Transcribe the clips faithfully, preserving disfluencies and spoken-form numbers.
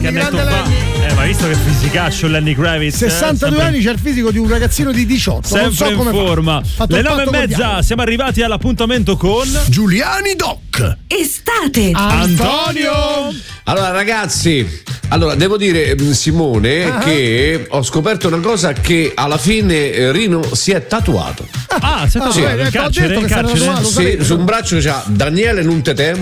che ne va. Eh, ma visto che fisicaccio Lenny Kravitz, sessantadue eh, sempre... anni, c'ha il fisico di un ragazzino di diciotto. Sempre non so in come forma. Le nove e mezza, siamo arrivati all'appuntamento con Giuliani Doc. Estate. Antonio. Allora ragazzi, allora devo dire Simone uh-huh. che ho scoperto una cosa, che alla fine Rino si è tatuato. Ah, si è tatuato, sì. in eh, carcere, in carcere? Sì, su un braccio c'ha Daniele non te temo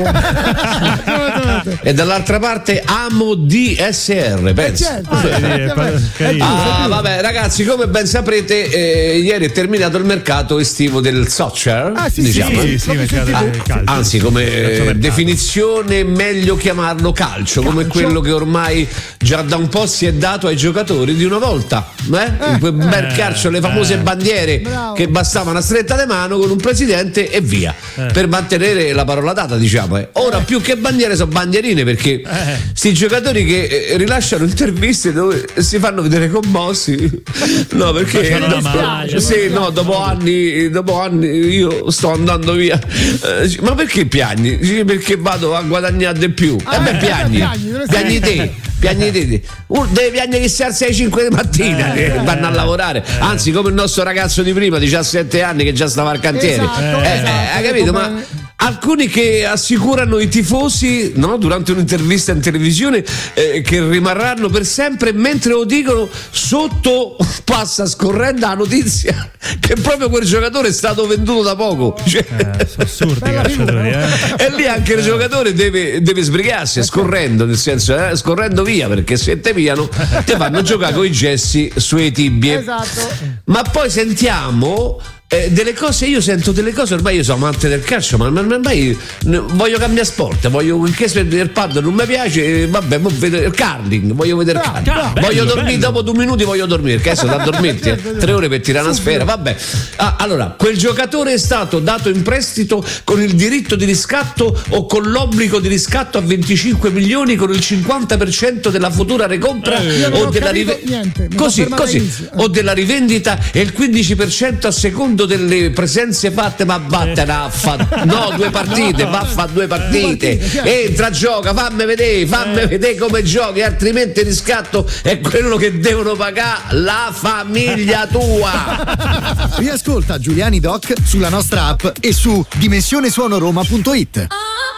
e dall'altra parte amo D S R, pensa. Eh, certo. Ah, vabbè ragazzi, come ben saprete eh, ieri è terminato il mercato estivo del soccer, ah, sì, diciamo. Sì, sì, mercato ah, del calcio. Anzi, come eh, definizione meglio chiamarlo calcio, calcio, come quello che ormai già da un po' si è dato ai giocatori di una volta, eh? In quel bel calcio, le famose eh, bandiere bravo. Che bastava una stretta di mano con un presidente e via, eh. per mantenere la parola data, diciamo. Eh. Ora più che bandiere sono bandierine, perché eh. sti giocatori che eh, rilasciano interviste dove si fanno vedere commossi, no, perché dopo, maglia, sì, no, dopo anni, dopo anni io sto andando via. Eh, ma perché piagni? Perché vado a guadagnare di più. Ah, e beh, piagni. Piagni, Piagni te, piagni te. Uh, devi piagnere che si alza alle cinque di mattina, eh, che vanno a lavorare. eh. Anzi, come il nostro ragazzo di prima, diciassette anni, che già stava al cantiere. Esatto, eh, esatto, eh, hai capito? Ma alcuni che assicurano i tifosi, no, durante un'intervista in televisione, eh, che rimarranno per sempre, mentre lo dicono sotto passa scorrendo la notizia che proprio quel giocatore è stato venduto da poco. Cioè, eh, sono assurdi i calciatori, eh. e lì anche il giocatore deve, deve sbrigarsi, scorrendo, nel senso, eh, scorrendo via, perché se te piano ti fanno giocare con i gessi sulle tibie. Esatto. Ma poi sentiamo Eh, delle cose, io sento delle cose, ormai io sono amante del calcio, ma ormai voglio cambiare sport, voglio che il paddle non mi piace, eh, vabbè, vedo il curling, voglio vedere il curling, ah, bello, voglio dormire, bello. dopo due minuti voglio dormire, che adesso da dormirti, eh, tre ore per tirare una sfera, vabbè. Ah, allora, quel giocatore è stato dato in prestito con il diritto di riscatto o con l'obbligo di riscatto a venticinque milioni, con il cinquanta per cento della futura recompra eh, o della rive- niente, così, così, o della rivendita e il quindici per cento a seconda delle presenze fatte. Ma vattene a fa no due partite, va a fa due partite, entra, gioca, fammi vedere, fammi eh. vedere come giochi, altrimenti il riscatto è quello che devono pagare la famiglia tua. Riascolta Giuliani Doc sulla nostra app e su dimensionesuonoroma punto it.